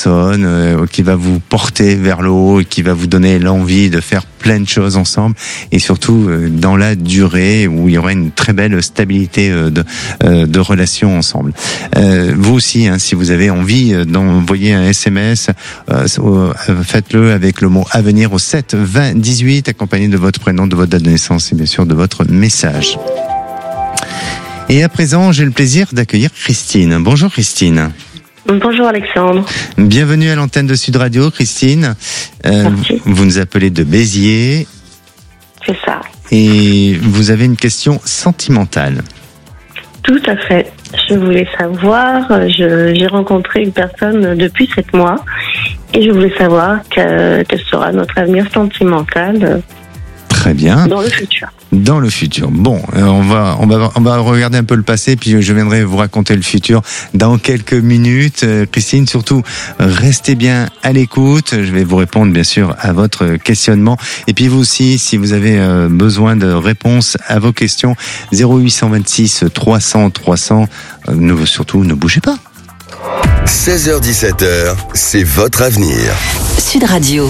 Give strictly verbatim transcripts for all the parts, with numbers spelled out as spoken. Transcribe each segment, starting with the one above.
personne euh, qui va vous porter vers le haut et qui va vous donner l'envie de faire plein de choses ensemble, et surtout euh, dans la durée où il y aura une très belle stabilité euh, de, euh, de relations ensemble. Euh, vous aussi, hein, si vous avez envie d'envoyer un S M S, euh, faites-le avec le mot avenir au sept vingt dix-huit, accompagné de votre prénom, de votre date de naissance et bien sûr de votre message. Et à présent, j'ai le plaisir d'accueillir Christine. Bonjour Christine. Bonjour Alexandre. Bienvenue à l'antenne de Sud Radio, Christine. Euh, Merci. Vous nous appelez de Béziers. C'est ça. Et vous avez une question sentimentale. Tout à fait. Je voulais savoir, je, j'ai rencontré une personne depuis sept mois et je voulais savoir que, quel sera notre avenir sentimental Très bien. dans le futur. Dans le futur. Bon, euh, on va, on va, on va regarder un peu le passé, puis je viendrai vous raconter le futur dans quelques minutes. Euh, Christine, surtout, restez bien à l'écoute. Je vais vous répondre, bien sûr, à votre questionnement. Et puis vous aussi, si vous avez euh, besoin de réponses à vos questions, zéro huit cent vingt-six trois cents trois cents, euh, ne, surtout, ne bougez pas. seize heures dix-sept heures, c'est votre avenir. Sud Radio.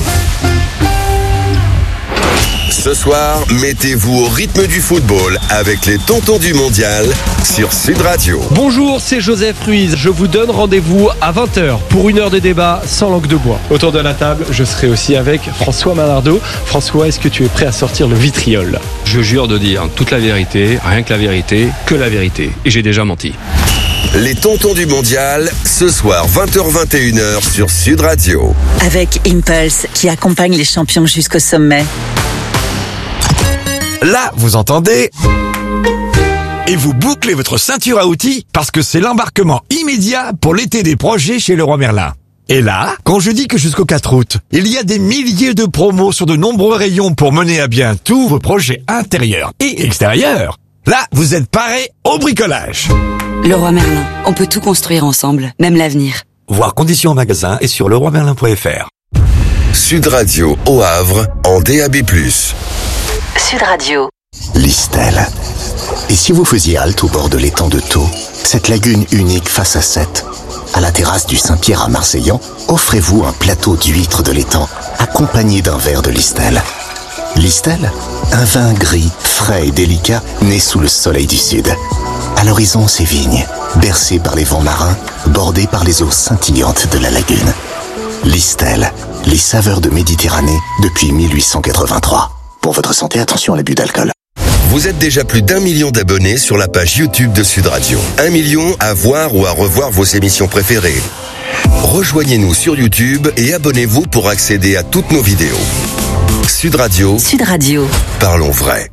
Ce soir, mettez-vous au rythme du football avec les Tontons du Mondial sur Sud Radio. Bonjour, c'est Joseph Ruiz. Je vous donne rendez-vous à vingt heures pour une heure de débat sans langue de bois. Autour de la table, je serai aussi avec François Malardeau. François, est-ce que tu es prêt à sortir le vitriol ? Je jure de dire toute la vérité, rien que la vérité, que la vérité. Et j'ai déjà menti. Les Tontons du Mondial, ce soir vingt heures vingt et une heures sur Sud Radio. Avec Impulse, qui accompagne les champions jusqu'au sommet. Là, vous entendez ? Et vous bouclez votre ceinture à outils parce que c'est l'embarquement immédiat pour l'été des projets chez Leroy Merlin. Et là, quand je dis que jusqu'au quatre août, il y a des milliers de promos sur de nombreux rayons pour mener à bien tous vos projets intérieurs et extérieurs, là, vous êtes parés au bricolage. Leroy Merlin, on peut tout construire ensemble, même l'avenir. Voir conditions en magasin et sur leroy merlin point f r. Sud Radio au Havre en D A B plus. Sud Radio. Listel. Et si vous faisiez halte au bord de l'étang de Thau, cette lagune unique face à Sète, à la terrasse du Saint-Pierre à Marseillan, offrez-vous un plateau d'huîtres de l'étang, accompagné d'un verre de Listel. Listel, un vin gris, frais et délicat, né sous le soleil du sud. À l'horizon, ses vignes, bercées par les vents marins, bordées par les eaux scintillantes de la lagune. Listel, les saveurs de Méditerranée depuis mille huit cent quatre-vingt-trois. Pour votre santé, attention à l'abus d'alcool. Vous êtes déjà plus d'un million d'abonnés sur la page YouTube de Sud Radio. Un million à voir ou à revoir vos émissions préférées. Rejoignez-nous sur YouTube et abonnez-vous pour accéder à toutes nos vidéos. Sud Radio. Sud Radio. Parlons vrai.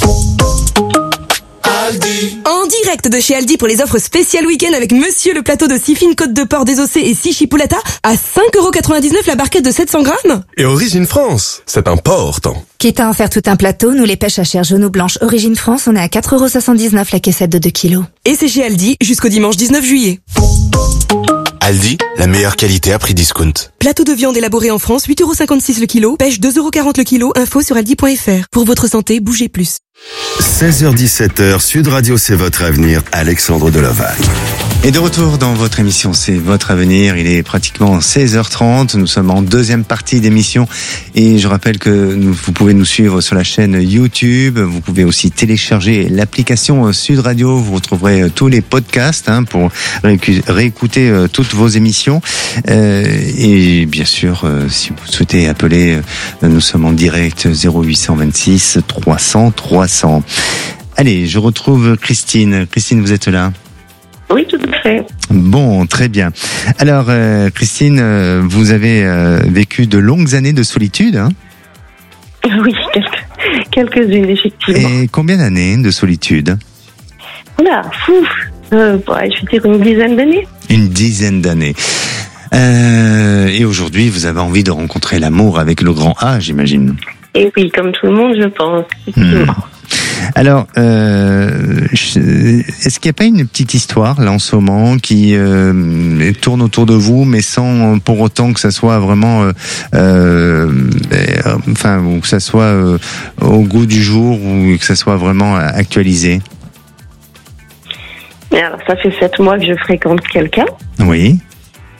En direct de chez Aldi pour les offres spéciales week-end avec Monsieur le plateau de six fines côtes de porc désossées et six chipolata à cinq euros quatre-vingt-dix-neuf la barquette de sept cents grammes. Et Origine France, c'est important. Quitte à en faire tout un plateau, nous les pêches à chair jaune ou blanche Origine France, on est à quatre euros soixante-dix-neuf la caissette de deux kilos. Et c'est chez Aldi jusqu'au dimanche dix-neuf juillet. Aldi, la meilleure qualité à prix discount. Plateau de viande élaboré en France, huit euros cinquante-six le kilo, pêche deux euros quarante le kilo, info sur aldi point f r. Pour votre santé, bougez plus. seize heures dix-sept heures, Sud Radio, c'est votre avenir. Alexandre Delovac. Et de retour dans votre émission, c'est votre avenir. Il est pratiquement seize heures trente. Nous sommes en deuxième partie d'émission. Et je rappelle que nous, vous pouvez nous suivre sur la chaîne YouTube. Vous pouvez aussi télécharger l'application Sud Radio. Vous retrouverez tous les podcasts hein, pour réécu- réécouter euh, toutes vos émissions. Euh, et bien sûr, euh, si vous souhaitez appeler, euh, nous sommes en direct zéro huit cent vingt-six trois cents trois cents. Allez, je retrouve Christine. Christine, vous êtes là ? Oui, tout à fait. Bon, très bien. Alors, euh, Christine, euh, vous avez euh, vécu de longues années de solitude, hein ? Oui, quelques, quelques-unes, effectivement. Et combien d'années de solitude ? Oula, fou euh, ouais, je vais dire une dizaine d'années. Une dizaine d'années. Euh, et aujourd'hui, vous avez envie de rencontrer l'amour avec le grand A, j'imagine. Et oui, comme tout le monde, je pense. Effectivement. Mmh. Alors, euh, est-ce qu'il n'y a pas une petite histoire là en ce moment qui euh, tourne autour de vous, mais sans pour autant que ça soit vraiment, euh, euh, enfin, ou que ça soit euh, au goût du jour ou que ça soit vraiment actualisé? Alors, ça fait sept mois que je fréquente quelqu'un. Oui.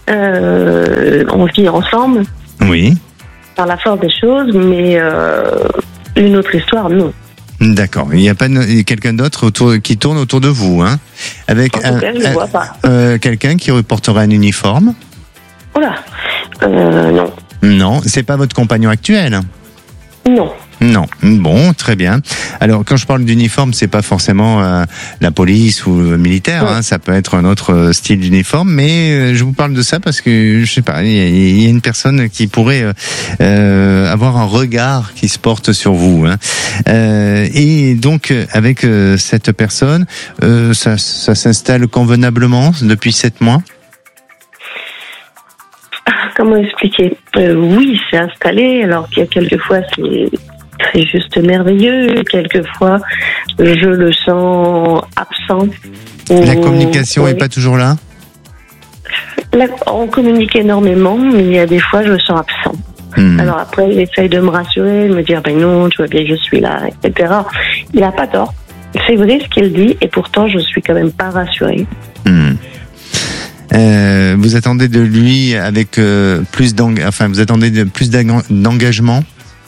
Euh, on vit ensemble. Oui. Par la force des choses, mais euh, une autre histoire, non. D'accord. Il n'y a pas de, quelqu'un d'autre autour, qui tourne autour de vous, hein? Avec en tout un, cas, je ne vois pas. Euh, quelqu'un qui porterait un uniforme? Oh là, euh, non. Non, c'est pas votre compagnon actuel? Non. Non. Bon, très bien. Alors, quand je parle d'uniforme, c'est pas forcément euh, la police ou le militaire. Ouais. Hein, ça peut être un autre euh, style d'uniforme. Mais euh, je vous parle de ça parce que je sais pas, il y, a, il y a une personne qui pourrait euh, euh, avoir un regard qui se porte sur vous. Hein. Euh, et donc, avec euh, cette personne, euh, ça, ça s'installe convenablement depuis sept mois. Comment expliquer? euh, Oui, c'est installé. Alors qu'il y a quelquefois, c'est c'est juste merveilleux. Quelquefois, je le sens absent. La Ou- communication oui. est pas toujours là? Là, on communique énormément, mais il y a des fois, je le sens absent. Hmm. Alors après, il essaye de me rassurer, de me dire, ben non, tu vois bien, je suis là, et cetera. Il n'a pas tort. C'est vrai ce qu'il dit, et pourtant, je suis quand même pas rassurée. Hmm. Euh, vous attendez de lui avec euh, plus d'eng- enfin vous attendez de plus d'eng- d'engagement?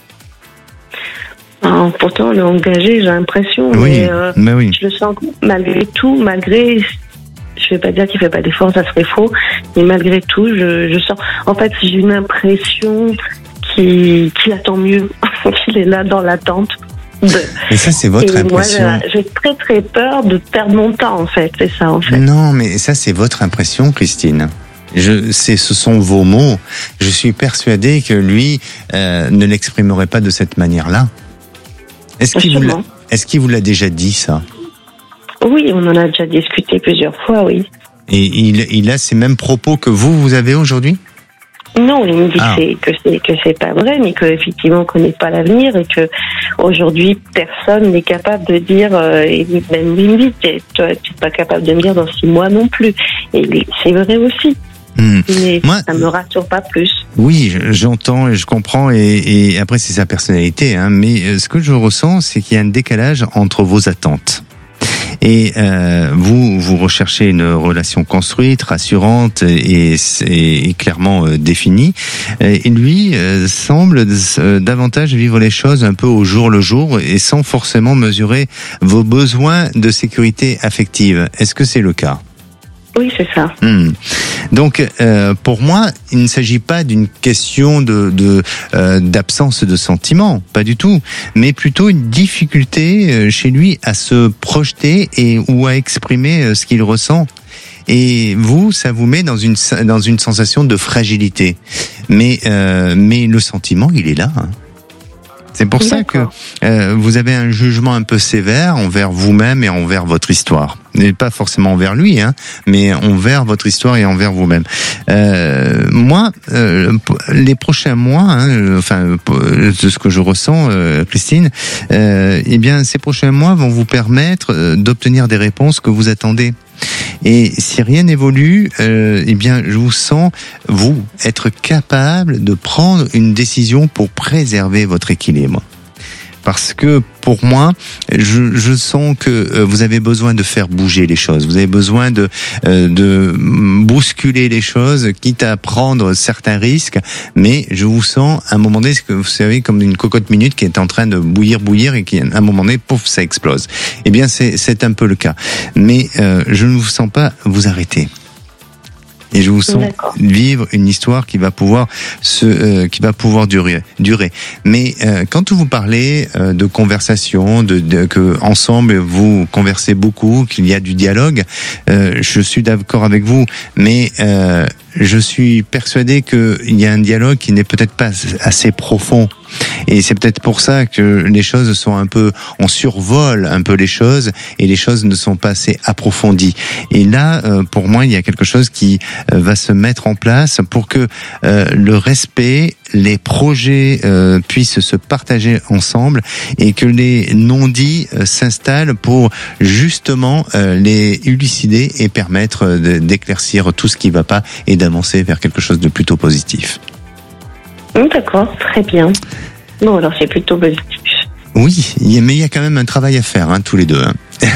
Alors, pourtant, le engagé, j'ai l'impression, Oui, mais, euh, mais oui. je le sens malgré tout, malgré, je vais pas dire qu'il fait pas d'efforts, ça serait faux, mais malgré tout, je, je sens, en fait, j'ai une impression qu'il, qu'il attend mieux, qu'il est là dans l'attente. De... Et ça, c'est votre Et impression. moi, j'ai très très peur de perdre mon temps, en fait, c'est ça, en fait. Non, mais ça, c'est votre impression, Christine. Je, c'est, ce sont vos mots. Je suis persuadé que lui euh, ne l'exprimerait pas de cette manière-là. Est-ce qu'il vous l'a, est-ce qu'il vous l'a déjà dit, ça? Oui, on en a déjà discuté plusieurs fois, oui. Et il, il a ces mêmes propos que vous, vous avez aujourd'hui? Non, il me dit Ah. c'est- que c'est que c'est pas vrai, mais qu'effectivement on connaît pas l'avenir et que aujourd'hui personne n'est capable de dire. Euh, et même lui me dit, t'es- toi, tu n'es pas capable de me dire dans six mois non plus. Et lui, c'est vrai aussi. Hmm. Mais Moi- ça me rassure pas plus. Oui, je- j'entends et je comprends, et, et après c'est sa personnalité, hein, mais euh, ce que je ressens, c'est qu'il y a un décalage entre vos attentes. Et euh, vous, vous recherchez une relation construite, rassurante et, et, et clairement euh, définie. Et lui euh, semble euh, davantage vivre les choses un peu au jour le jour et sans forcément mesurer vos besoins de sécurité affective. Est-ce que c'est le cas ? Oui, c'est ça. Hmm. Donc, euh, pour moi, il ne s'agit pas d'une question de, de euh, d'absence de sentiments, pas du tout, mais plutôt une difficulté euh, chez lui à se projeter et ou à exprimer euh, ce qu'il ressent. Et vous, ça vous met dans une dans une sensation de fragilité. Mais euh, mais le sentiment, il est là. Hein. C'est pour ça que euh, vous avez un jugement un peu sévère envers vous-même et envers votre histoire. Et pas forcément envers lui, hein, mais envers votre histoire et envers vous-même. Euh, moi, euh, les prochains mois, hein, enfin, de ce que je ressens, euh, Christine, euh, eh bien, ces prochains mois vont vous permettre euh, d'obtenir des réponses que vous attendez. Et si rien n'évolue, euh, eh bien, je vous sens, vous, être capable de prendre une décision pour préserver votre équilibre. Parce que pour moi, je, je sens que vous avez besoin de faire bouger les choses. Vous avez besoin de, de bousculer les choses, quitte à prendre certains risques. Mais je vous sens, à un moment donné, vous savez, comme une cocotte minute qui est en train de bouillir, bouillir, et qui, à un moment donné, pouf, ça explose. Eh bien, c'est, c'est un peu le cas. Mais euh, je ne vous sens pas vous arrêter. Et je vous sens D'accord. vivre une histoire qui va pouvoir se, euh, qui va pouvoir durer, durer. Mais euh, quand vous parlez euh, de conversation, de, de que ensemble vous conversez beaucoup, qu'il y a du dialogue, euh, je suis d'accord avec vous. Mais euh, je suis persuadé qu'il y a un dialogue qui n'est peut-être pas assez profond. Et c'est peut-être pour ça que les choses sont un peu, on survole un peu les choses et les choses ne sont pas assez approfondies. Et là, euh, pour moi, il y a quelque chose qui euh, va se mettre en place pour que euh, le respect, les projets euh, puissent se partager ensemble et que les non-dits euh, s'installent pour justement euh, les élucider et permettre de, d'éclaircir tout ce qui ne va pas et d'avancer vers quelque chose de plutôt positif. D'accord, très bien. Bon, alors c'est plutôt positif. Oui, mais il y a quand même un travail à faire, hein, tous les deux. Hein.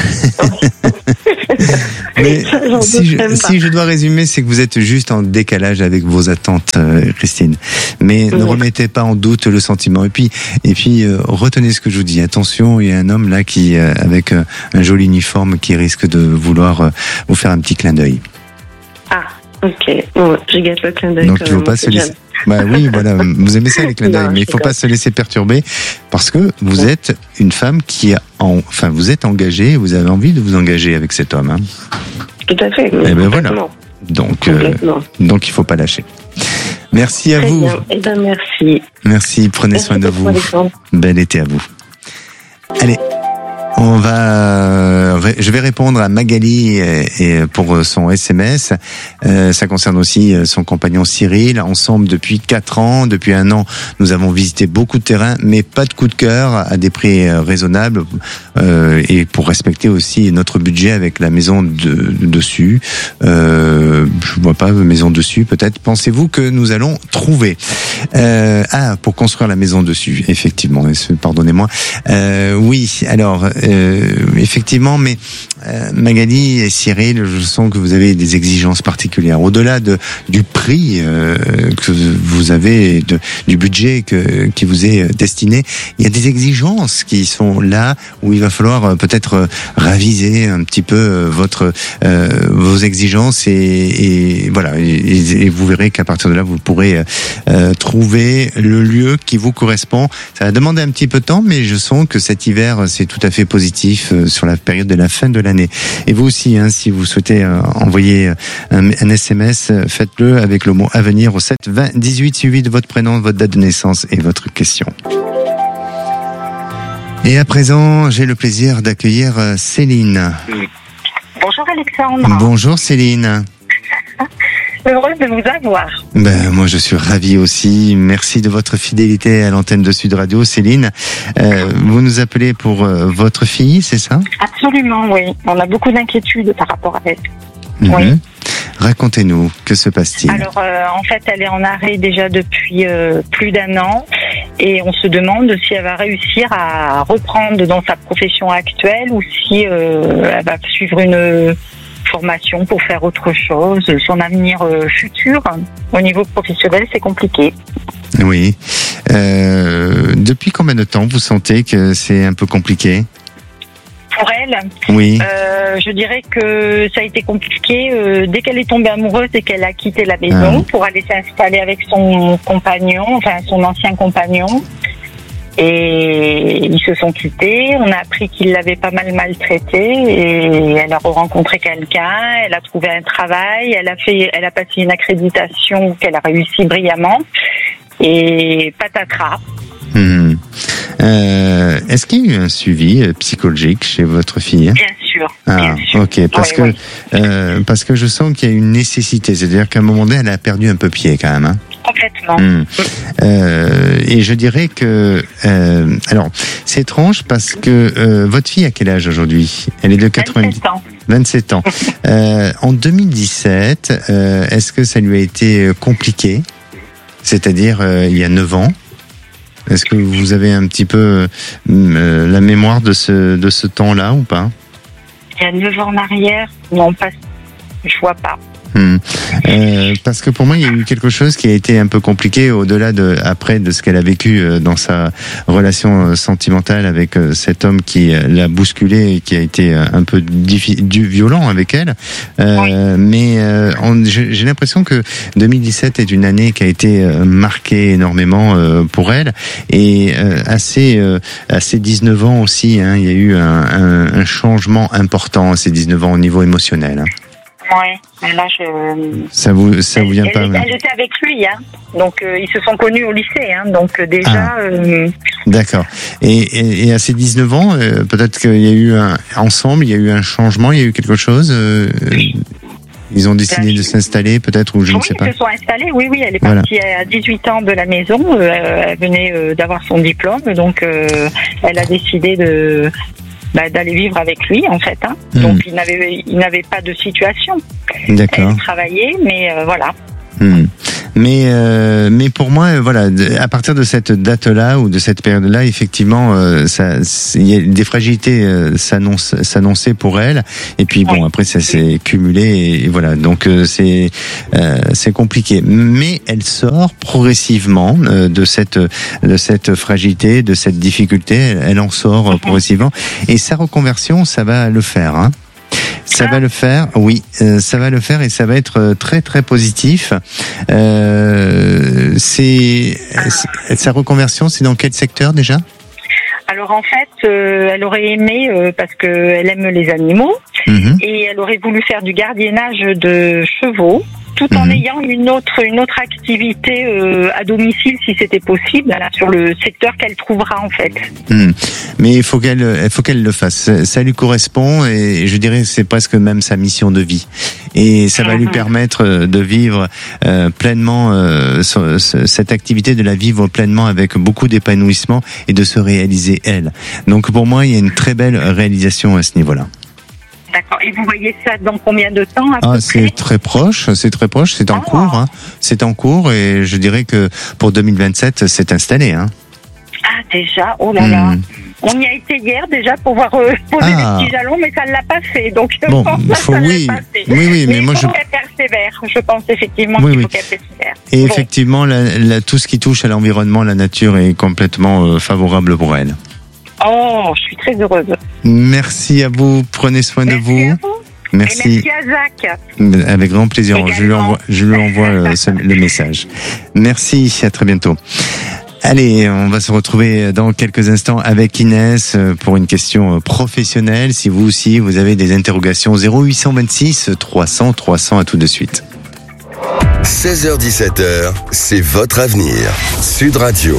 Mais si je, si je dois résumer, c'est que vous êtes juste en décalage avec vos attentes, euh, Christine. Mais oui. Ne remettez pas en doute le sentiment. Et puis, et puis euh, retenez ce que je vous dis. Attention, il y a un homme là qui, euh, avec euh, un joli uniforme, qui risque de vouloir euh, vous faire un petit clin d'œil. Ah, ok. Bon, je gâte le clin d'œil. Donc il ne faut pas se laisser. Bah oui, voilà, vous aimez ça les clins d'œil, mais il faut pas se laisser perturber parce que vous ouais. êtes une femme qui a, en, enfin, vous êtes engagée, vous avez envie de vous engager avec cet homme. Hein. Tout à fait. Et ben voilà. Donc, euh, donc il faut pas lâcher. Merci à Très vous. Bien. Eh ben merci. Merci, prenez merci soin de vous. Bel été à vous. Allez. On va, je vais répondre à Magali et pour son S M S. Euh, ça concerne aussi son compagnon Cyril. Ensemble depuis quatre ans, depuis un an, nous avons visité beaucoup de terrains, mais pas de coup de cœur, à des prix raisonnables euh, et pour respecter aussi notre budget avec la maison de, de dessus. Euh, je vois pas maison dessus. Peut-être. Pensez-vous que nous allons trouver euh, ah pour construire la maison dessus? Effectivement. Pardonnez-moi. Euh, oui. Alors. Euh, effectivement, mais euh, Magali et Cyril, je sens que vous avez des exigences particulières. Au-delà de, du prix euh, que vous avez, de, du budget que, qui vous est destiné, il y a des exigences qui sont là où il va falloir peut-être raviser un petit peu votre euh, vos exigences et, et voilà. Et, et vous verrez qu'à partir de là, vous pourrez euh, trouver le lieu qui vous correspond. Ça va demander un petit peu de temps, mais je sens que cet hiver, c'est tout à fait positif sur la période de la fin de l'année. Et vous aussi, hein, si vous souhaitez euh, envoyer un, un S M S, faites-le avec le mot avenir au sept vingt dix-huit suivi de votre prénom, votre date de naissance et votre question. Et à présent, j'ai le plaisir d'accueillir Céline. Bonjour Alexandre. Bonjour Céline. Heureuse de vous avoir. Ben, moi, je suis ravi aussi. Merci de votre fidélité à l'antenne de Sud Radio, Céline. Euh, vous nous appelez pour euh, votre fille, c'est ça? Absolument, oui. On a beaucoup d'inquiétudes par rapport à elle. Mm-hmm. Oui. Racontez-nous, que se passe-t-il? Alors, euh, en fait, elle est en arrêt déjà depuis euh, plus d'un an et on se demande si elle va réussir à reprendre dans sa profession actuelle ou si euh, elle va suivre une formation pour faire autre chose. Son avenir euh, futur au niveau professionnel, c'est compliqué. Oui. Euh, depuis combien de temps vous sentez que c'est un peu compliqué? Pour elle, oui. euh, je dirais que ça a été compliqué euh, dès qu'elle est tombée amoureuse et qu'elle a quitté la maison ah. pour aller s'installer avec son compagnon, enfin son ancien compagnon. Et ils se sont quittés. On a appris qu'il l'avait pas mal maltraité et elle a rencontré quelqu'un. Elle a trouvé un travail. Elle a fait, elle a passé une accréditation qu'elle a réussi brillamment. Et patatras. Mmh. Euh, est-ce qu'il y a eu un suivi psychologique chez votre fille? Bien sûr. Ah, bien sûr. ok. Parce oui, que oui. Euh, parce que je sens qu'il y a une nécessité. C'est-à-dire qu'à un moment donné, elle a perdu un peu pied quand même. Hein. Complètement. Mmh. Euh, et je dirais que euh, alors c'est étrange parce que euh, votre fille a quel âge aujourd'hui? Elle est de quatre-vingt-dix vingt-sept ans. vingt-sept ans. euh, en deux mille dix-sept, euh, est-ce que ça lui a été compliqué? C'est-à-dire euh, il y a neuf ans. Est-ce que vous avez un petit peu euh, la mémoire de ce de ce temps-là ou pas? Il y a neuf ans en arrière, non pas, je vois pas. Hum. Euh, parce que pour moi, il y a eu quelque chose qui a été un peu compliqué au-delà de après de ce qu'elle a vécu dans sa relation sentimentale avec cet homme qui l'a bousculée et qui a été un peu diffi- du violent avec elle. Euh, oui. Mais euh, on, j'ai, j'ai l'impression que deux mille dix-sept est une année qui a été marquée énormément euh, pour elle et euh, assez euh, à ses dix-neuf ans aussi. Hein, il y a eu un, un, un changement important à ses dix-neuf ans au niveau émotionnel. Hein. Ouais, mais là je. Ça vous, ça vous vient elle, pas. Elle, elle était avec lui, hein. Donc euh, ils se sont connus au lycée, hein. Donc euh, déjà. Ah. Euh... D'accord. Et, et, et à ses dix-neuf ans, euh, peut-être qu'il y a eu un ensemble, il y a eu un changement, il y a eu quelque chose. Euh, ils ont décidé de s'installer, peut-être, ou je oui, ne sais pas. Ils se sont installés. Oui, oui. Elle est voilà. partie à dix-huit ans de la maison. Euh, elle venait euh, d'avoir son diplôme, donc euh, elle a décidé de. Bah, d'aller vivre avec lui en fait hein. Mmh. Donc il n'avait il n'avait pas de situation. D'accord. Elle travaillait mais euh, voilà. Mmh. Mais euh, mais pour moi, voilà, à partir de cette date-là ou de cette période-là, effectivement, euh, ça, il y a des fragilités euh, s'annoncent, s'annonçaient pour elle. Et puis bon, après ça s'est cumulé et, et voilà. Donc euh, c'est euh, c'est compliqué. Mais elle sort progressivement euh, de cette de cette fragilité, de cette difficulté. Elle, elle en sort euh, progressivement. Et sa reconversion, ça va le faire. Hein. Ça va le faire, oui, euh, ça va le faire et ça va être très très positif. Euh, c'est, c'est sa reconversion, c'est dans quel secteur déjà ? Alors en fait, euh, elle aurait aimé euh, parce que elle aime les animaux mmh. et elle aurait voulu faire du gardiennage de chevaux, tout en mmh. ayant une autre une autre activité euh, à domicile si c'était possible, là, sur le secteur qu'elle trouvera en fait. Mmh. Mais il faut qu'elle il faut qu'elle le fasse. Ça lui correspond et je dirais que c'est presque même sa mission de vie. Et ça va mmh. lui permettre de vivre euh, pleinement euh, ce, ce, cette activité, de la vivre pleinement avec beaucoup d'épanouissement et de se réaliser elle. Donc pour moi, il y a une très belle réalisation à ce niveau-là. D'accord. Et vous voyez ça dans combien de temps à Ah, peu c'est près très proche, c'est très proche, c'est en oh. cours, hein. C'est en cours et je dirais que pour deux mille vingt-sept, c'est installé, hein. Ah déjà, oh là là. Mmh. On y a été hier déjà pour voir euh, poser ah. des petits jalons, mais ça ne l'a pas fait. Donc bon, pense faut, ça oui, pas fait. oui, oui, mais, mais moi il faut je. qu'elle persévère. Je pense effectivement oui, qu'il oui. faut qu'elle persévère. Et bon. effectivement, la, la, tout ce qui touche à l'environnement, la nature est complètement euh, favorable pour elle. Oh, je suis très heureuse. Merci à vous. Prenez soin merci de vous. À vous. Merci. Et merci à Zach. Avec grand plaisir. Également. Je lui envoie, je lui envoie euh, ce, le message. Merci. À très bientôt. Allez, on va se retrouver dans quelques instants avec Inès pour une question professionnelle. Si vous aussi, vous avez des interrogations, zéro huit cent vingt-six trois cents trois cents, à tout de suite. seize heures dix-sept heures, c'est votre avenir. Sud Radio.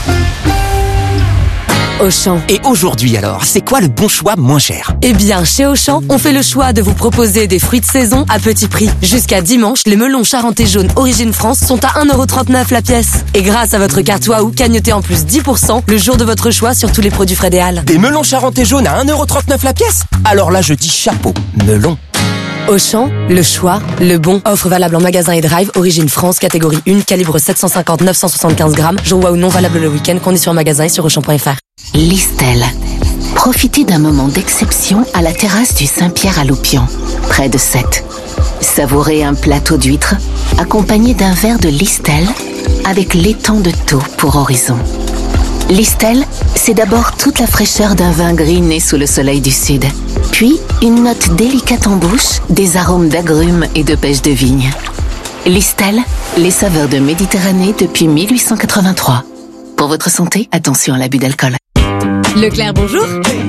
Auchan. Et aujourd'hui alors, c'est quoi le bon choix moins cher ? Eh bien, chez Auchan, on fait le choix de vous proposer des fruits de saison à petit prix. Jusqu'à dimanche, les melons charentais jaunes Origine France sont à un euro trente-neuf la pièce. Et grâce à votre carte Waouh, cagnotez en plus dix pour cent le jour de votre choix sur tous les produits frais des Halles. Des melons charentais jaunes à un euro trente-neuf la pièce ? Alors là, je dis chapeau, melon. Auchan, le choix, le bon. Offre valable en magasin et drive, Origine France, catégorie un, calibre sept cent cinquante neuf cent soixante-quinze grammes. Jour Waouh non valable le week-end, conditions en magasin et sur auchan point f r. Listel. Profitez d'un moment d'exception à la terrasse du Saint-Pierre à Loupian, près de Sète. Savourez un plateau d'huîtres accompagné d'un verre de Listel avec l'étang de Thau pour horizon. Listel, c'est d'abord toute la fraîcheur d'un vin gris né sous le soleil du sud. Puis, une note délicate en bouche, des arômes d'agrumes et de pêche de vigne. Listel, les saveurs de Méditerranée depuis mille huit cent quatre-vingt-trois. Pour votre santé, attention à l'abus d'alcool. Leclerc, bonjour.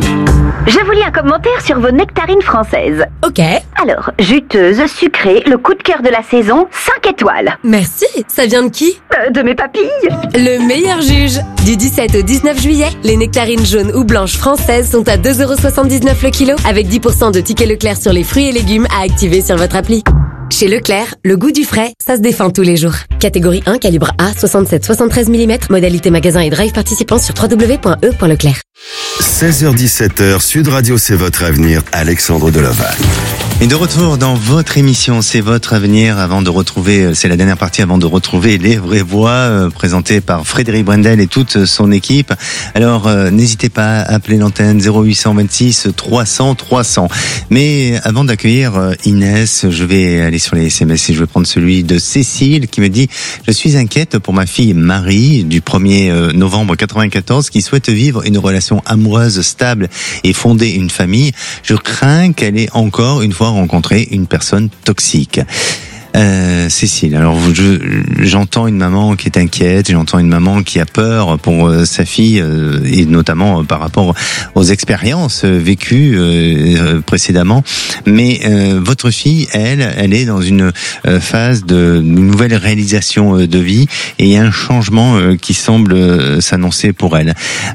Je vous lis un commentaire sur vos nectarines françaises. Ok. Alors, juteuse, sucrée, le coup de cœur de la saison, cinq étoiles. Merci. Ça vient de qui ? euh, De mes papilles. Le meilleur juge. Du dix-sept au dix-neuf juillet, les nectarines jaunes ou blanches françaises sont à deux euros soixante-dix-neuf le kilo, avec dix pour cent de tickets Leclerc sur les fruits et légumes à activer sur votre appli. Chez Leclerc, le goût du frais, ça se défend tous les jours. Catégorie un, calibre A, soixante-sept soixante-treize millimètres, modalité magasin et drive participant sur w w w point e point leclerc. seize heures dix-sept heures, Sud Radio, c'est votre avenir. Alexandre Deloval. Et de retour dans votre émission, c'est votre avenir, avant de retrouver, c'est la dernière partie avant de retrouver les vraies voix, euh, présentées par Frédéric Brendel et toute son équipe. Alors, euh, n'hésitez pas à appeler l'antenne zéro huit cent vingt-six trois cents trois cents. Mais avant d'accueillir euh, Inès, je vais aller sur les S M S et je vais prendre celui de Cécile qui me dit « Je suis inquiète pour ma fille Marie du premier novembre quatre-vingt-quatorze qui souhaite vivre une relation amoureuse stable et fonder une famille. Je crains qu'elle ait encore une fois rencontré une personne toxique. » Euh, Cécile, alors je, j'entends une maman qui est inquiète, j'entends une maman qui a peur pour euh, sa fille euh, et notamment euh, par rapport aux expériences euh, vécues euh, précédemment. Mais euh, votre fille, elle, elle est dans une euh, phase de une nouvelle réalisation euh, de vie et il y a un changement euh, qui semble euh, s'annoncer pour elle. Alors,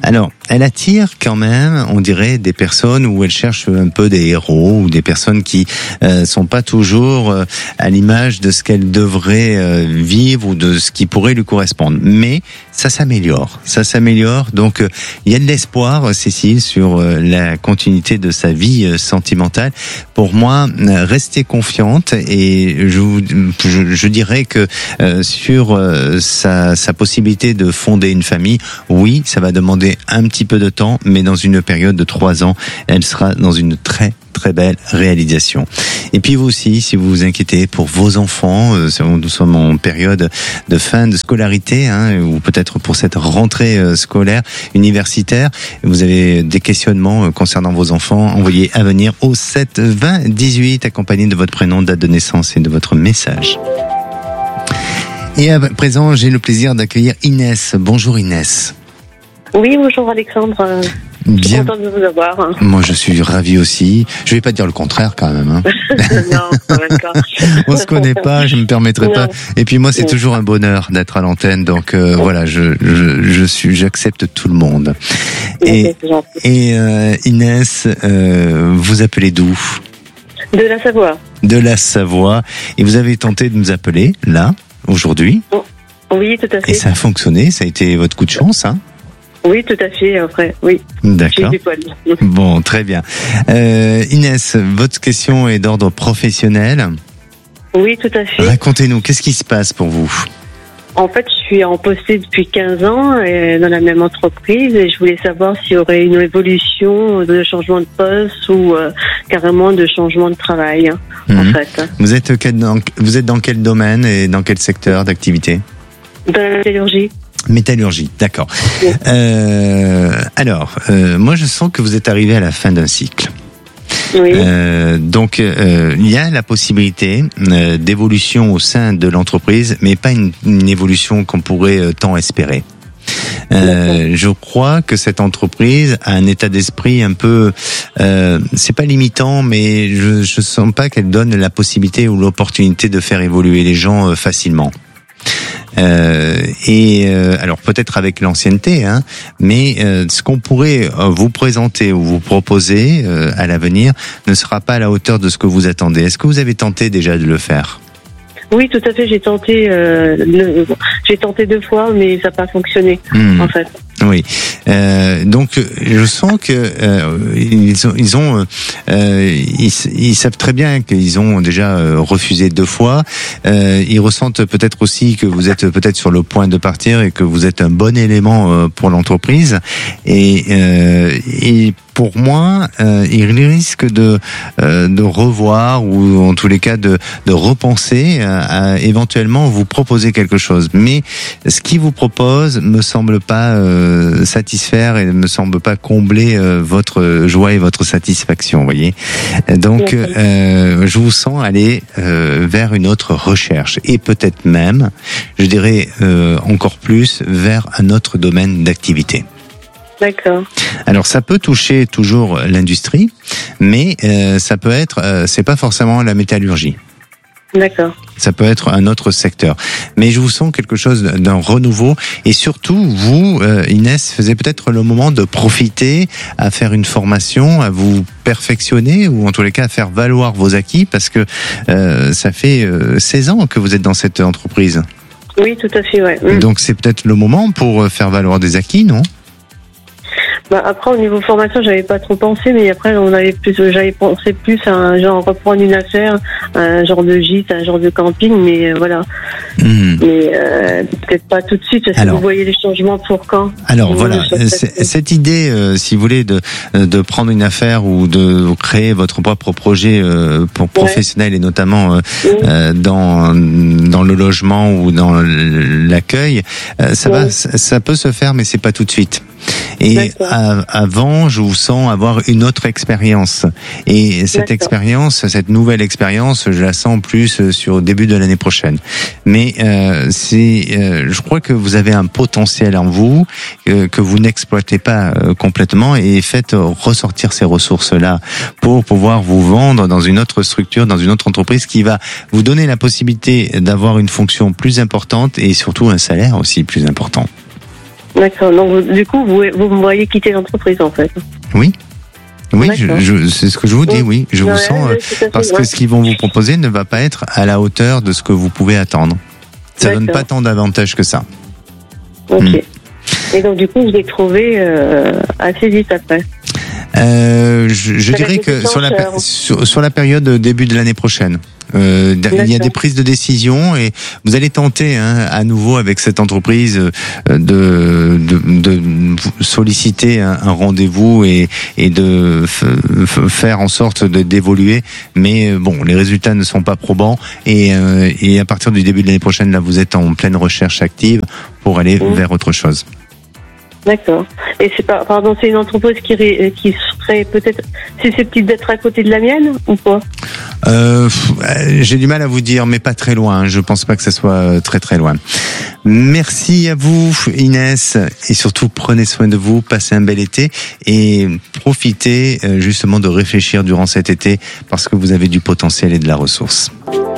elle attire quand même, on dirait, des personnes où elle cherche un peu des héros ou des personnes qui euh, sont pas toujours euh, à l'image de ce qu'elle devrait euh, vivre ou de ce qui pourrait lui correspondre. Mais ça s'améliore, ça s'améliore. Donc euh, il y a de l'espoir, Cécile, sur euh, la continuité de sa vie euh, sentimentale. Pour moi, euh, restez confiante et je, vous, je, je dirais que euh, sur euh, sa, sa possibilité de fonder une famille, oui, ça va demander un petit peu de temps, mais dans une période de trois ans, elle sera dans une très très belle réalisation. Et puis vous aussi, si vous vous inquiétez pour vos enfants, euh, nous sommes en période de fin de scolarité, hein, ou peut-être pour cette rentrée euh, scolaire universitaire, vous avez des questionnements euh, concernant vos enfants, envoyez à venir au sept vingt dix-huit, accompagné de votre prénom, date de naissance et de votre message. Et à présent, j'ai le plaisir d'accueillir Inès. Bonjour Inès. Oui, bonjour Alexandre. Bien. Je suis contente de vous avoir. Moi, je suis ravi aussi. Je vais pas dire le contraire quand même. Hein. Non, d'accord. On se connaît pas, je me permettrai Non. pas. Et puis moi, c'est Non. toujours un bonheur d'être à l'antenne. Donc euh, voilà, je, je je suis, j'accepte tout le monde. Et Ok, c'est gentil. et euh, Inès, euh, vous appelez d'où? De la Savoie. De la Savoie. Et vous avez tenté de nous appeler là aujourd'hui. Oui, tout à fait. Et ça a fonctionné. Ça a été votre coup de chance, hein? Oui, tout à fait, après, oui. D'accord. J'ai des poils. Bon, très bien. Euh, Inès, votre question est d'ordre professionnel. Oui, tout à fait. Racontez-nous, qu'est-ce qui se passe pour vous? En fait, je suis en poste depuis quinze ans et dans la même entreprise et je voulais savoir s'il y aurait une évolution de changement de poste ou euh, carrément de changement de travail, hein, en Mhm. fait. Vous êtes, quel- dans, vous êtes dans quel domaine et dans quel secteur d'activité? Dans la métallurgie. Métallurgie, d'accord. Euh, alors, euh, moi je sens que vous êtes arrivé à la fin d'un cycle. Oui. Euh, donc euh, il y a la possibilité euh, d'évolution au sein de l'entreprise, mais pas une, une évolution qu'on pourrait euh, tant espérer. Euh, je crois que cette entreprise a un état d'esprit un peu, euh, c'est pas limitant, mais je, je sens pas qu'elle donne la possibilité ou l'opportunité de faire évoluer les gens euh, facilement. Euh, et euh, alors peut-être avec l'ancienneté, hein, mais euh, ce qu'on pourrait euh, vous présenter ou vous proposer euh, à l'avenir ne sera pas à la hauteur de ce que vous attendez. Est-ce que vous avez tenté déjà de le faire? Oui, tout à fait. J'ai tenté, euh, le- j'ai tenté deux fois, mais ça n'a pas fonctionné, Hmm. en fait. Oui. Euh, donc je sens que euh, ils ont, ils ont, euh, ils, ils savent très bien qu'ils ont déjà euh, refusé deux fois. Euh, ils ressentent peut-être aussi que vous êtes peut-être sur le point de partir et que vous êtes un bon élément euh, pour l'entreprise. Et, euh, et pour moi, euh, ils risquent de euh, de revoir ou en tous les cas de de repenser à, à éventuellement vous proposer quelque chose. Mais ce qu'ils vous proposent me semble pas euh, satisfaire et ne me semble pas combler euh, votre joie et votre satisfaction, vous voyez. Donc, euh, je vous sens aller euh, vers une autre recherche et peut-être même, je dirais euh, encore plus, vers un autre domaine d'activité. D'accord. Alors ça peut toucher toujours l'industrie, mais euh, ça peut être, euh, c'est pas forcément la métallurgie. D'accord. Ça peut être un autre secteur. Mais je vous sens quelque chose d'un renouveau. Et surtout, vous, euh, Inès, faisait peut-être le moment de profiter à faire une formation, à vous perfectionner, ou en tous les cas à faire valoir vos acquis, parce que euh, ça fait euh, seize ans que vous êtes dans cette entreprise. Oui, tout à fait, ouais. Mm. Donc c'est peut-être le moment pour faire valoir des acquis, non ? Bah, après, au niveau formation, j'avais pas trop pensé, mais après, on avait plus, j'avais pensé plus à un genre reprendre une affaire, un genre de gîte, un genre de camping, mais euh, voilà. Mmh. Mais euh, peut-être pas tout de suite. Est-ce que vous voyez les changements pour quand? Alors Vous, voilà, je sais c- cette idée, euh, si vous voulez, de de prendre une affaire ou de créer votre propre projet euh, pour professionnel et notamment euh, euh, dans dans le logement ou dans l'accueil, euh, ça va, ça, ça peut se faire, mais c'est pas tout de suite. Et à- avant, je vous sens avoir une autre expérience. Et cette D'accord. expérience, cette nouvelle expérience, je la sens plus sur le début de l'année prochaine. Mais euh, c'est, euh, je crois que vous avez un potentiel en vous euh, que vous n'exploitez pas euh, complètement, et faites ressortir ces ressources-là pour pouvoir vous vendre dans une autre structure, dans une autre entreprise qui va vous donner la possibilité d'avoir une fonction plus importante et surtout un salaire aussi plus important. D'accord. Donc, du coup, vous, vous me voyez quitter l'entreprise, en fait. Oui. Oui, je, je, c'est ce que je vous dis, oui. Je ouais, vous sens, ouais, euh, parce que ce qu'ils vont vous proposer ne va pas être à la hauteur de ce que vous pouvez attendre. Ça D'accord. donne pas tant d'avantages que ça. Ok. Hmm. Et donc, du coup, je l'ai trouvé euh, assez vite après. Euh, je je dirais que sur la, sur, sur la période début de l'année prochaine. Euh, il y a des prises de décision et vous allez tenter hein, à nouveau avec cette entreprise de, de, de solliciter un, un rendez-vous et, et de f- faire en sorte de, d'évoluer. Mais bon, les résultats ne sont pas probants et, euh, et à partir du début de l'année prochaine, là, vous êtes en pleine recherche active pour aller mmh. vers autre chose. D'accord. Et c'est pas, pardon, c'est une entreprise qui, qui serait peut-être susceptible d'être à côté de la mienne ou pas? Euh, j'ai du mal à vous dire, mais pas très loin. Je pense pas que ça soit très très loin. Merci à vous, Inès, et surtout prenez soin de vous, passez un bel été et profitez justement de réfléchir durant cet été parce que vous avez du potentiel et de la ressource.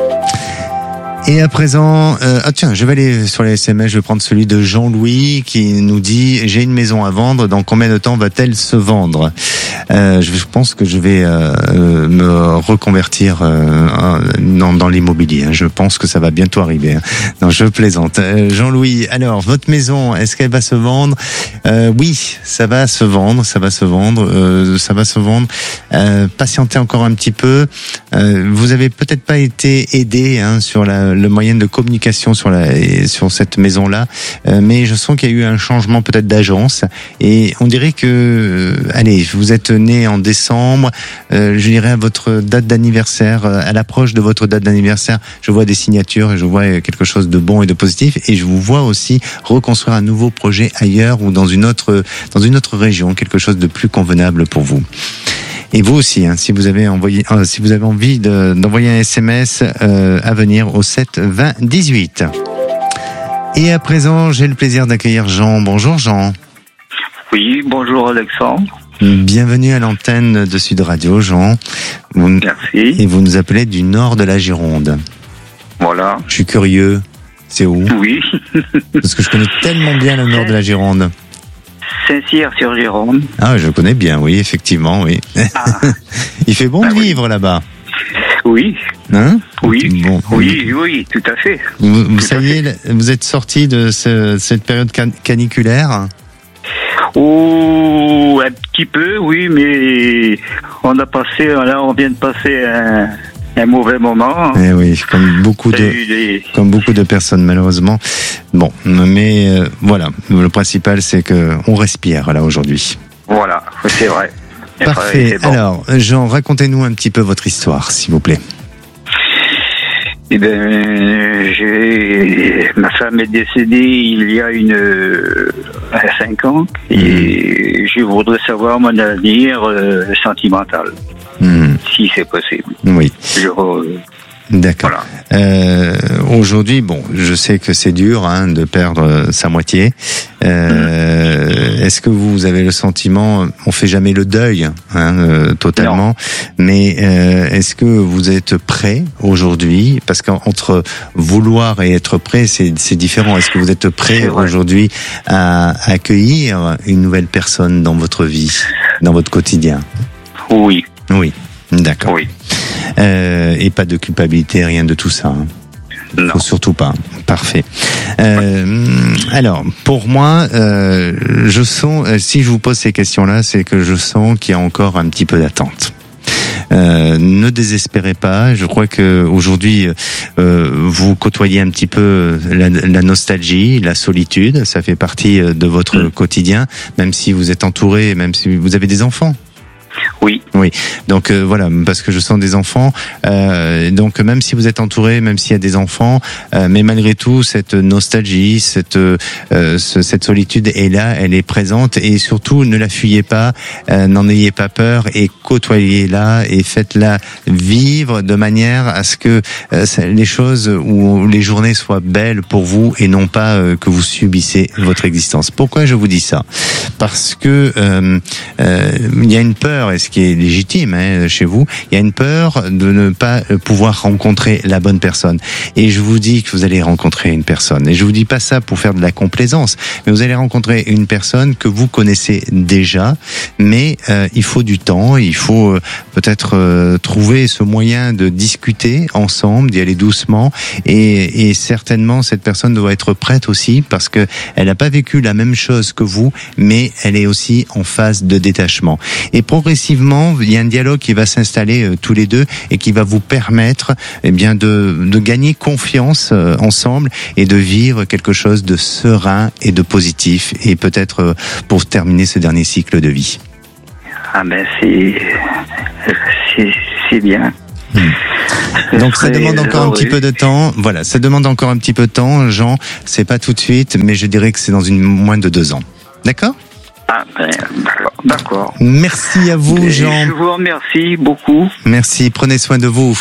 Et à présent, euh, ah tiens, je vais aller sur les S M S, je vais prendre celui de Jean-Louis qui nous dit « J'ai une maison à vendre, dans combien de temps va-t-elle se vendre ?» euh, Je pense que je vais euh, me reconvertir euh, dans, dans l'immobilier. Je pense que ça va bientôt arriver. Non, je plaisante. Euh, Jean-Louis, alors, votre maison, est-ce qu'elle va se vendre ? euh, Oui, ça va se vendre, ça va se vendre, euh, ça va se vendre. Euh, patientez encore un petit peu. Euh, vous avez peut-être pas été aidé hein, sur la le moyen de communication sur la sur cette maison-là, euh, mais je sens qu'il y a eu un changement peut-être d'agence et on dirait que, euh, allez, vous êtes né en décembre, euh, je dirais à votre date d'anniversaire, à l'approche de votre date d'anniversaire, je vois des signatures et je vois quelque chose de bon et de positif et je vous vois aussi reconstruire un nouveau projet ailleurs ou dans une autre dans une autre région, quelque chose de plus convenable pour vous. Et vous aussi, hein, si vous avez envoyé, euh, si vous avez envie de, d'envoyer un S M S euh, à venir au sept vingt dix-huit. Et à présent, j'ai le plaisir d'accueillir Jean. Bonjour Jean. Oui, bonjour Alexandre. Bienvenue à l'antenne de Sud Radio, Jean. Vous, Merci. Et vous nous appelez du nord de la Gironde. Voilà. Je suis curieux. C'est où ? Oui. Parce que je connais tellement bien le nord de la Gironde. Saint-Cyr-sur-Gironde. Ah, je connais bien, oui, effectivement, oui. Ah. Il fait bon bah, de oui. vivre là-bas. Oui. Hein ? Oui. Bon. Oui, oui, tout à fait. Vous, vous tout saviez, vous êtes sorti de ce, cette période can- caniculaire ? Oh, un petit peu, oui, mais on a passé, là, on vient de passer un. Un mauvais moment. Eh oui, comme beaucoup de, des... comme beaucoup de personnes malheureusement. Bon, mais euh, voilà, le principal c'est que on respire là aujourd'hui. Voilà, c'est vrai. Parfait. Bon. Alors, Jean, racontez-nous un petit peu votre histoire, s'il vous plaît. Eh ben, j'ai ma femme est décédée il y a une euh, cinq ans et mmh. je voudrais savoir mon avenir euh, sentimental. Mmh. Si c'est possible. Oui. Je, euh, D'accord. Voilà. Euh, aujourd'hui, bon, je sais que c'est dur hein, de perdre sa moitié. Euh, mmh. Est-ce que vous avez le sentiment, on fait jamais le deuil hein, euh, totalement, non. mais euh, est-ce que vous êtes prêt aujourd'hui ? Parce qu'entre vouloir et être prêt, c'est, c'est différent. Est-ce que vous êtes prêt aujourd'hui à accueillir une nouvelle personne dans votre vie, dans votre quotidien ? Oui. Oui, d'accord. Oui. Euh, et pas de culpabilité, rien de tout ça. Hein. Non. Faut surtout pas. Parfait. Euh, alors, pour moi, euh, je sens, si je vous pose ces questions-là, c'est que je sens qu'il y a encore un petit peu d'attente. Euh, ne désespérez pas. Je crois que aujourd'hui, euh, vous côtoyez un petit peu la, la nostalgie, la solitude. Ça fait partie de votre mmh. quotidien, même si vous êtes entouré, même si vous avez des enfants. Oui. Oui. Donc euh, voilà, parce que je sens des enfants. Euh, donc même si vous êtes entouré, même s'il y a des enfants, euh, mais malgré tout, cette nostalgie, cette euh, ce, cette solitude est là, elle est présente et surtout ne la fuyez pas, euh, n'en ayez pas peur et côtoyez-la et faites-la vivre de manière à ce que euh, les choses ou les journées soient belles pour vous et non pas euh, que vous subissez votre existence. Pourquoi je vous dis ça ? Parce que euh, euh, il y a une peur. Est-ce ce qui est légitime hein, chez vous, il y a une peur de ne pas pouvoir rencontrer la bonne personne. Et je vous dis que vous allez rencontrer une personne. Et je vous dis pas ça pour faire de la complaisance, mais vous allez rencontrer une personne que vous connaissez déjà, mais euh, il faut du temps, il faut euh, peut-être euh, trouver ce moyen de discuter ensemble, d'y aller doucement, et, et certainement cette personne doit être prête aussi, parce que elle n'a pas vécu la même chose que vous, mais elle est aussi en phase de détachement. Et progressivement, il y a un dialogue qui va s'installer euh, tous les deux et qui va vous permettre eh bien de, de gagner confiance euh, ensemble et de vivre quelque chose de serein et de positif, et peut-être euh, pour terminer ce dernier cycle de vie. Ah ben c'est c'est, c'est bien. Hmm. Donc ça demande encore un petit peu de temps. Voilà, ça demande encore un petit peu de temps, Jean. C'est pas tout de suite, mais je dirais que c'est dans une moins de deux ans. D'accord ? Ah ben d'accord. Merci à vous, Et Jean. Je vous remercie beaucoup. Merci. Prenez soin de vous.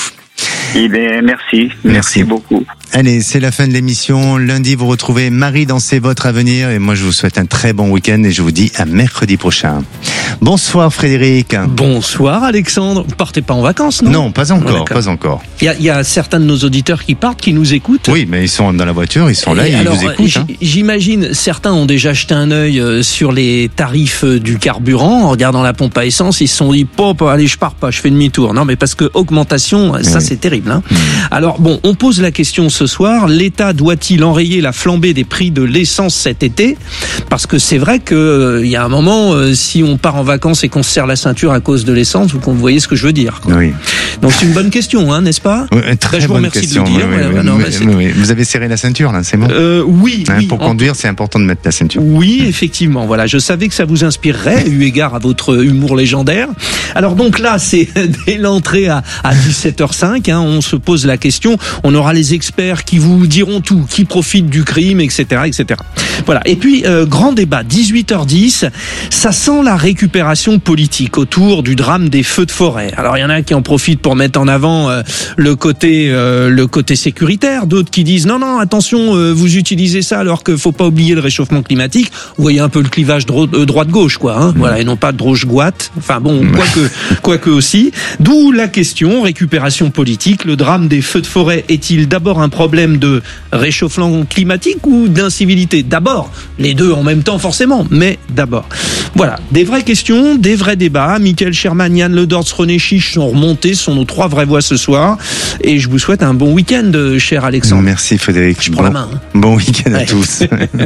Eh bien, merci. Merci. Merci beaucoup. Allez, c'est la fin de l'émission. Lundi, vous retrouvez Marie dans C'est votre avenir. Et moi, je vous souhaite un très bon week-end et je vous dis à mercredi prochain. Bonsoir Frédéric. Bonsoir Alexandre. Vous partez pas en vacances, non? Non, pas encore, oh, pas encore. Il y, a, il y a certains de nos auditeurs qui partent, qui nous écoutent. Oui, mais ils sont dans la voiture, ils sont là, et ils alors, vous écoutent. Hein. J'imagine, certains ont déjà jeté un œil sur les tarifs du carburant. En regardant la pompe à essence, ils se sont dit, pop, allez, je pars pas, je fais demi-tour. Non, mais parce que augmentation, ça oui. C'est terrible. Hein. Mmh. Alors bon, on pose la question ce soir, l'État doit-il enrayer la flambée des prix de l'essence cet été? Parce que c'est vrai qu'il euh, y a un moment, euh, si on part en vacances et qu'on se serre la ceinture à cause de l'essence, vous voyez ce que je veux dire. Quoi. Oui. Donc c'est une bonne question, hein, n'est-ce pas? Oui, très ben, je vous bonne remercie question. de le dire. Oui, ouais, oui, ouais, non, oui, bah, oui, vous avez serré la ceinture là, c'est bon euh, Oui. Hein, oui pour en... conduire, c'est important de mettre la ceinture. Oui, effectivement. Voilà, je savais que ça vous inspirerait, eu égard à votre humour légendaire. Alors donc là, c'est dès l'entrée à, à dix-sept heures cinq, hein, on se pose la question. On aura les experts qui vous diront tout, qui profitent du crime, et cetera, et cetera. Voilà. Et puis euh, grand débat, dix-huit heures dix. Ça sent la récupération politique autour du drame des feux de forêt. Alors il y en a qui en profitent pour mettre en avant euh, le côté euh, le côté sécuritaire, d'autres qui disent non non attention, euh, vous utilisez ça alors que faut pas oublier le réchauffement climatique. Vous voyez un peu le clivage dro- euh, droite gauche quoi, hein, mmh. Voilà, et non pas droche-goite. Enfin bon, quoique quoique aussi. D'où la question récupération politique. Le drame des feux de forêt est-il d'abord un problème de réchauffement climatique ou d'incivilité? D'abord, les deux en même temps forcément, mais d'abord. Voilà, des vraies questions, des vrais débats. Michael Sherman, Yann Ledortz, René Chiche sont remontés, sont nos trois vraies voix ce soir. Et je vous souhaite un bon week-end, cher Alexandre. Merci Frédéric. Je prends bon, la main. Hein. Bon week-end ouais. à tous.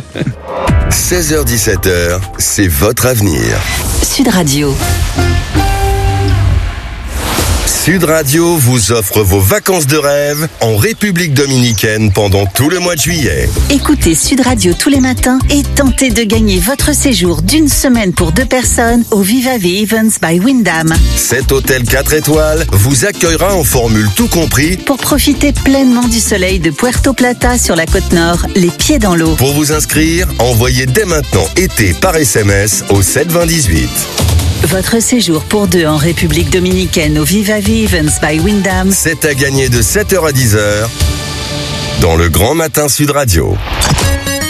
seize heures dix-sept heures, c'est votre avenir. Sud Radio. Sud Radio vous offre vos vacances de rêve en République Dominicaine pendant tout le mois de juillet. Écoutez Sud Radio tous les matins et tentez de gagner votre séjour d'une semaine pour deux personnes au Viva Ve Events by Wyndham. Cet hôtel quatre étoiles vous accueillera en formule tout compris pour profiter pleinement du soleil de Puerto Plata sur la côte nord, les pieds dans l'eau. Pour vous inscrire, envoyez dès maintenant été par S M S au sept vingt dix-huit. Votre séjour pour deux en République Dominicaine au Viva Ve Events by Wyndham. C'est à gagner de sept heures à dix heures dans le Grand Matin Sud Radio.